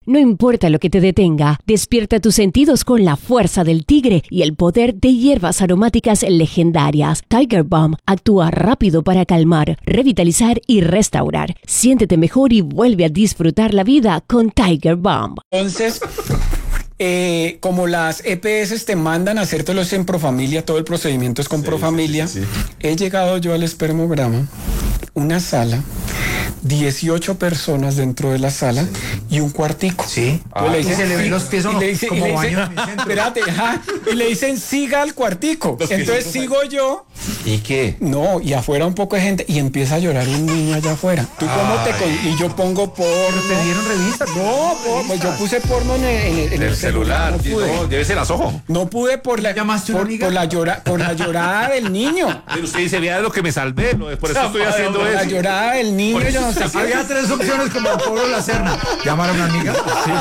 No importa lo que te detenga, despierta tus sentidos con la fuerza del tigre y el poder de hierbas aromáticas legendarias. Tiger Balm actúa rápido para calmar, revitalizar y restaurar. Siéntete mejor y vuelve a disfrutar la vida con Tiger Balm. Entonces, como las EPS te mandan a hacértelos en Profamilia, todo el procedimiento es con Profamilia, he llegado yo al espermograma, una sala, 18 personas dentro de la sala y un cuartico. Sí. Le dicen, ¿y se le ven los pies o no? Como baño en mi centro. Espérate, y le dicen siga al cuartico. Entonces sigo yo. ¿Y qué? No, y afuera un poco de gente y empieza a llorar un niño allá afuera. ¿Tú cómo y yo pongo porno? ¿Te dieron revistas? No, pues yo puse porno en el celular. No pude. No, debe ser las ojos. No pude por la llorada del niño. Pero usted dice, vea de lo que me salvé, por eso estoy haciendo por eso. La llorada del niño, yo no sé qué. Había tres opciones como el pueblo de la Serna. ¿Llamar a una amiga? Sí.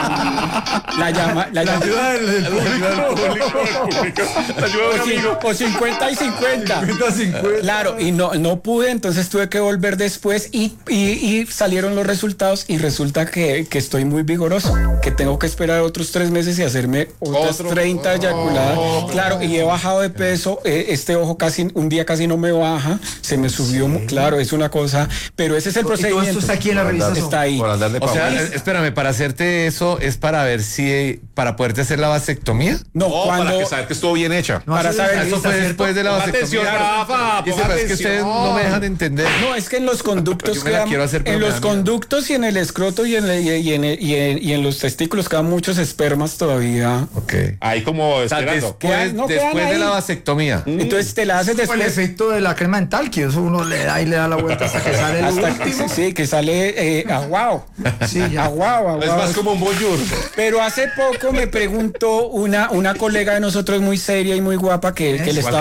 La ayuda del público. La ayuda de un amigo. O 50 y 50. Claro, y no pude, entonces tuve que volver después y salieron los resultados y resulta que estoy muy vigoroso, que tengo que esperar otros 3 meses y hacerme otras 30 eyaculadas. Claro, y he bajado de peso, este ojo un día casi no me baja, se me subió, claro, es una cosa, pero ese es el procedimiento. Esto está aquí en la revista. Está ahí. O sea, espérame, para hacerte eso es para ver para poderte hacer la vasectomía. No, para que saber que estuvo bien hecha. No, para saber eso fue después de la vasectomía. Atención, Rafa, es que ustedes no me dejan entender. No, es que en los conductos conductos y en el escroto y en los testículos quedan muchos espermas todavía. Okay. Ahí como esperando. Después de la vasectomía. Entonces te la haces después. El efecto de la crema dental, que eso uno le da y le da la vuelta hasta que sale el último. Sí, que sale aguao. Sí, aguao. Es más como un bonjour. Pero hace poco me preguntó una colega de nosotros muy seria y muy guapa que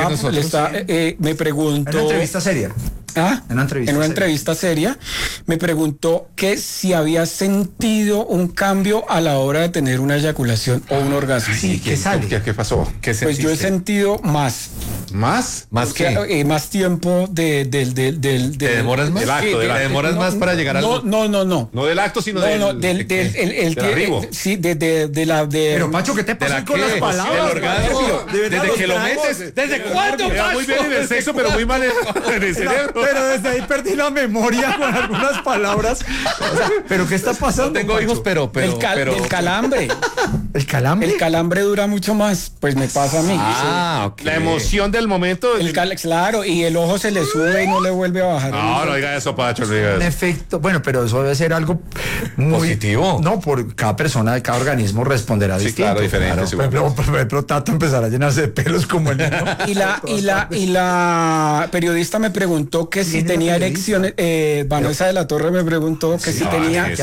me preguntó. ¿En una entrevista seria? En una entrevista seria me preguntó que si había sentido un cambio a la hora de tener una eyaculación o un orgasmo. Sí, ¿qué sale? ¿Qué pasó? Pues yo he sentido más. ¿Más? ¿Más qué? Más tiempo ¿Te demoras más? Del acto, ¿Te demoras más para llegar al... No. No del acto, sino del arribo. Sí, de la... Pero Pacho, ¿qué te pasa con las palabras? Del orgasmo. Desde que lo metes. ¿Desde cuándo? Muy bien en el sexo, pero muy mal en el cerebro. Pero desde ahí perdí la memoria con algunas palabras. O sea, ¿pero qué está pasando? No tengo Pacho? hijos, pero... El calambre. ¿El calambre? El calambre dura mucho más, pues me pasa a mí. Ok. La emoción del momento. Claro, y el ojo se le sube y no le vuelve a bajar. No diga eso, Pacho, no diga Un eso. efecto, bueno, pero eso debe ser algo muy positivo. No, por cada persona de cada organismo responderá distinto. Claro, diferente. Claro. Por ejemplo, Tato empezará a llenarse de pelos como el niño. Y la periodista me preguntó que si tenía erecciones, Vanessa de la Torre me preguntó que si tenía,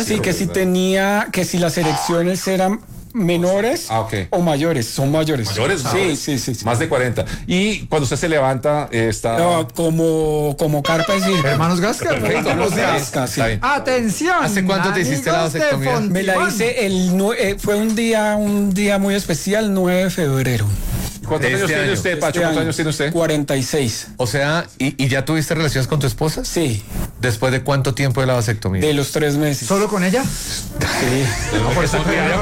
que si las erecciones eran menores o mayores. Son mayores. ¿Mayores? Sí. Más de 40. Y cuando usted se levanta, está... No, como carpa es decir. Hermanos Gasca. Perfecto. Hermanos Gasca, sí. Atención. ¿Hace cuánto te hiciste la vasectomía? Me la hice fue un día muy especial, 9 de febrero. ¿Cuántos años tiene usted, Pacho? ¿Cuántos años tiene usted? 46. O sea, ¿y ya tuviste relaciones con tu esposa? Sí. ¿Después de cuánto tiempo de la vasectomía? De los 3 meses. ¿Solo con ella? Sí. No, por eso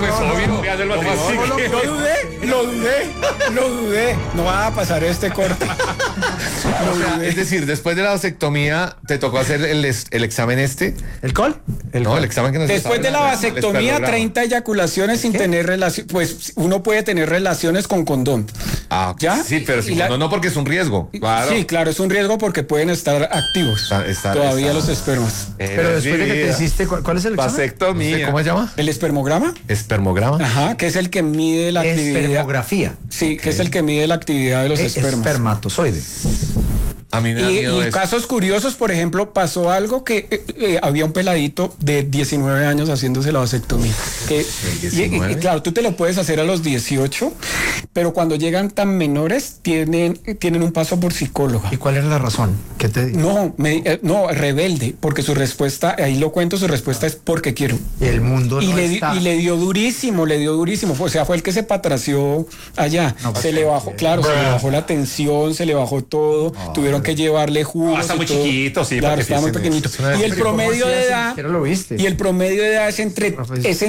Lo dudé. No va a pasar este corte. Es decir, después de la vasectomía, ¿te tocó hacer el examen este? ¿El cuál? El examen que nos después de la vasectomía, 30 eyaculaciones sin tener relación. Pues uno puede tener relaciones con condón. Ah, ¿ya? Sí, pero si no, porque es un riesgo. Claro. Sí, claro, es un riesgo porque pueden estar activos todavía los espermas. Pero después de que te hiciste, ¿cuál es el examen? Vasectomía. ¿Cómo se llama? ¿El espermograma? Espermograma. Ajá, que es el que mide la actividad. Espermografía. Sí, que es el que mide la actividad de los espermas. Espermatozoide. A mí me da miedo eso. Casos curiosos, por ejemplo, pasó algo que había un peladito de 19 años haciéndose la vasectomía. Y claro, tú te lo puedes hacer a los 18, pero cuando llegan tan menores tienen un paso por psicóloga. ¿Y cuál era la razón? ¿Qué te dijo? No, rebelde, porque su respuesta, ahí lo cuento, su respuesta es porque quiero. Y el mundo y le dio durísimo. O sea, fue el que se patració allá. No, se le bajó, claro, se le bajó la tensión, se le bajó todo, tuvieron que llevarle jugos. Está muy chiquito, sí. Claro, estaba muy pequeñito. Y el promedio de edad, es entre